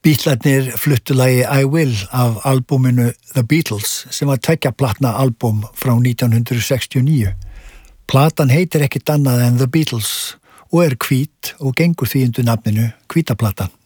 Beatlarnir fluttu lagi I Will af albúminu The Beatles sem var 2 platna albúm frá 1969. Platan heitir ekkert annað en The Beatles og hvít og gengur því undir nafninu hvíta platan.